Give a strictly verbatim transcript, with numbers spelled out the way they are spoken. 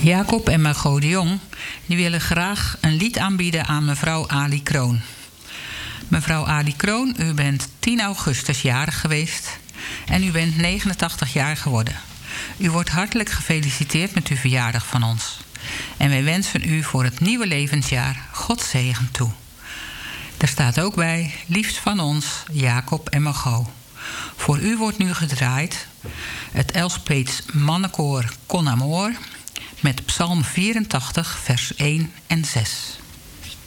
Jacob en Margot de Jong die willen graag een lied aanbieden aan mevrouw Ali Kroon. Mevrouw Ali Kroon, u bent tien augustus jarig geweest en u bent negenentachtig jaar geworden. U wordt hartelijk gefeliciteerd met uw verjaardag van ons. En wij wensen u voor het nieuwe levensjaar Gods zegen toe. Er staat ook bij, liefst van ons, Jacob en Margot. Voor u wordt nu gedraaid het Elspeets mannenkoor Con Amor met Psalm vierentachtig vers één en zes.